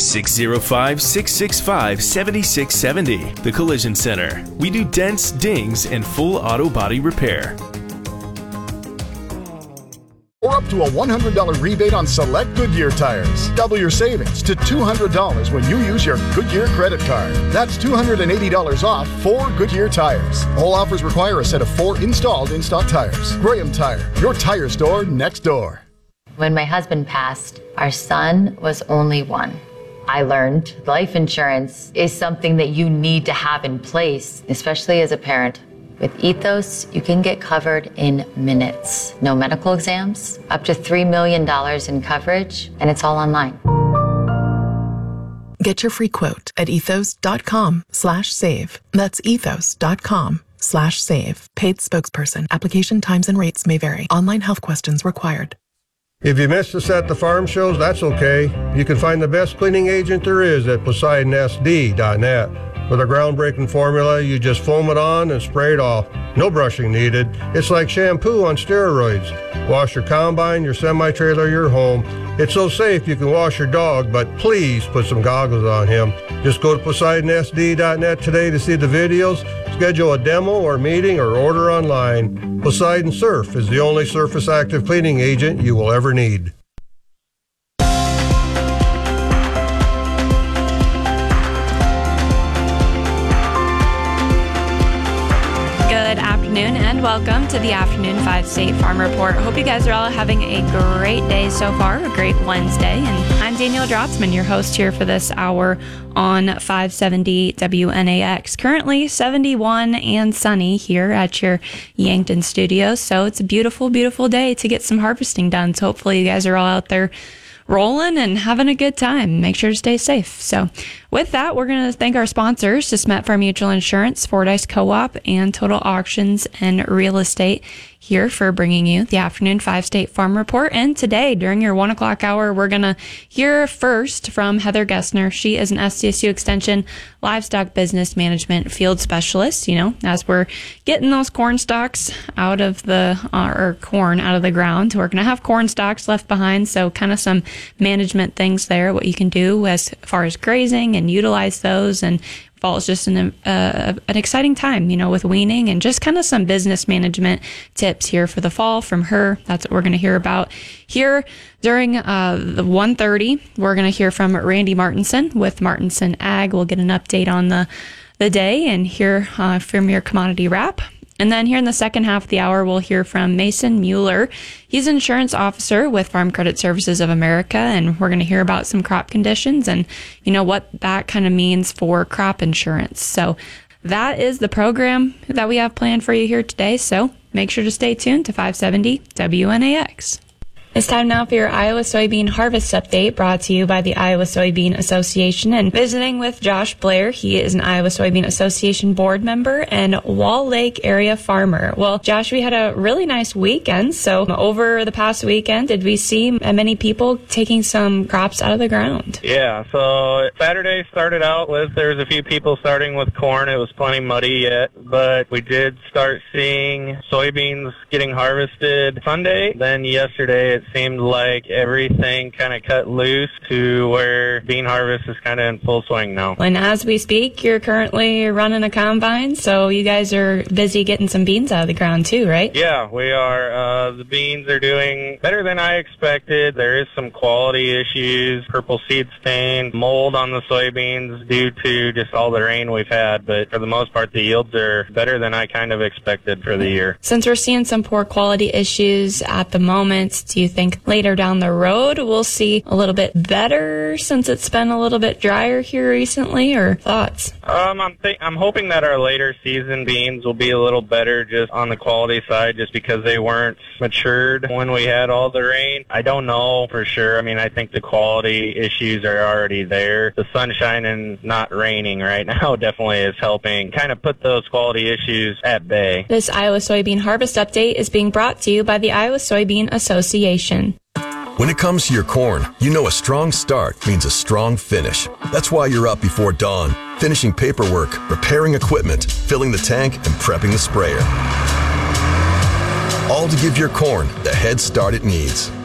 605-665-7670. The Collision Center. We do dents, dings, and full auto body repair. Or up to a $100 rebate on select Goodyear tires. Double your savings to $200 when you use your Goodyear credit card. That's $280 off 4 Goodyear tires. All offers require a set of 4 installed in-stock tires. Graham Tire, your tire store next door. When my husband passed, our son was only 1. I learned life insurance is something that you need to have in place, especially as a parent. With Ethos, you can get covered in minutes. No medical exams, up to $3 million in coverage, and it's all online. Get your free quote at ethos.com/save. That's ethos.com/save. Paid spokesperson. Application times and rates may vary. Online health questions required. If you missed us at the farm shows, that's okay. You can find the best cleaning agent there is at PoseidonSD.net. With a groundbreaking formula, you just foam it on and spray it off. No brushing needed. It's like shampoo on steroids. Wash your combine, your semi-trailer, your home. It's so safe you can wash your dog, but please put some goggles on him. Just go to PoseidonSD.net today to see the videos, schedule a demo or meeting, or order online. Poseidon Surf is the only surface active cleaning agent you will ever need. And welcome to the Afternoon 5 State Farm Report. Hope you guys are all having a great day so far, a great Wednesday. And I'm Danielle Drotzman, your host here for this hour on 570 WNAX. Currently 71 and sunny here at your Yankton studio. So it's a beautiful, beautiful day to get some harvesting done. So hopefully you guys are all out there rolling and having a good time. Make sure to stay safe. So with that, we're going to thank our sponsors, Desmet Farm Mutual Insurance, Fordyce Co-op, and Total Auctions and Real Estate here for bringing you the Afternoon 5 State Farm Report. And today, during your 1 o'clock hour, we're going to hear first from Heather Gessner. She is an SDSU Extension Livestock Business Management Field Specialist. You know, as we're getting those corn stalks out of the, or corn out of the ground, we're going to have corn stalks left behind. So kind of some management things there, what you can do as far as grazing and utilize those. And fall is just an exciting time, you know, with weaning and just kind of some business management tips here for the fall from her. That's what we're going to hear about here during the 1:30. We're going to hear from Randy Martinson with Martinson Ag. We'll get an update on the day and hear from your commodity wrap. And then here in the second half of the hour, we'll hear from Mason Mueller. He's an insurance officer with Farm Credit Services of America, and we're going to hear about some crop conditions and, you know, what that kind of means for crop insurance. So that is the program that we have planned for you here today. So make sure to stay tuned to 570 WNAX. It's time now for your Iowa soybean harvest update, brought to you by the Iowa Soybean Association, and visiting with Josh Blair. He is an Iowa Soybean Association board member and Wall Lake area farmer. Well, Josh, we had a really nice weekend. So over the past weekend, did we see many people taking some crops out of the ground? Yeah, so Saturday started out with, there was a few people starting with corn. It was plenty muddy yet, but we did start seeing soybeans getting harvested Sunday. Then yesterday, it seemed like everything kind of cut loose to where bean harvest is kind of in full swing now. And as we speak, you're currently running a combine, so you guys are busy getting some beans out of the ground too, right? Yeah, we are. The beans are doing better than I expected. There is some quality issues, purple seed stain, mold on the soybeans due to just all the rain we've had, but for the most part, the yields are better than I kind of expected for the year. Since we're seeing some poor quality issues at the moment, do you think later down the road we'll see a little bit better since it's been a little bit drier here recently, or thoughts? I'm hoping that our later season beans will be a little better just on the quality side, just because they weren't matured when we had all the rain. I don't know for sure. I mean, I think the quality issues are already there. The sunshine and not raining right now definitely is helping kind of put those quality issues at bay. This Iowa Soybean Harvest Update is being brought to you by the Iowa Soybean Association. When it comes to your corn, you know a strong start means a strong finish. That's why you're up before dawn, finishing paperwork, repairing equipment, filling the tank, and prepping the sprayer. All to give your corn the head start it needs.